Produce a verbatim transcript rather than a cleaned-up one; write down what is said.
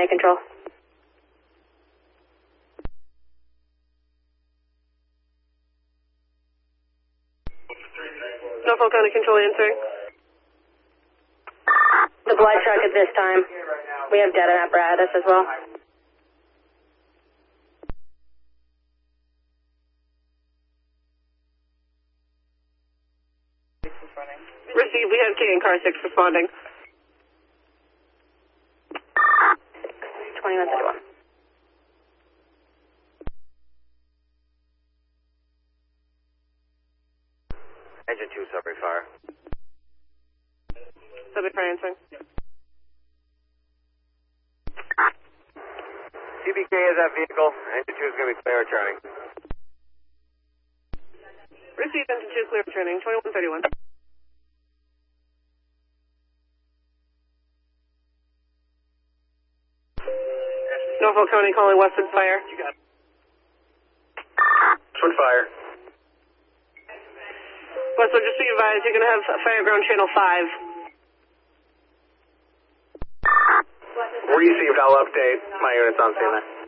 County Control. Norfolk County Control answering. The blood truck at this time. We have dead apparatus as well. Receive, we have K and car six responding. twenty-one thirty-one. Engine two, subway fire. Subway fire answering. C B K is that vehicle. Engine two is going to be clear returning. Receive, engine two clear returning, twenty-one thirty-one. Norfolk County calling Westwood Fire. You got it. Westwood Fire. Westwood, just be advised, you're going to have Fireground Channel five. Received, I'll update my units on scene there.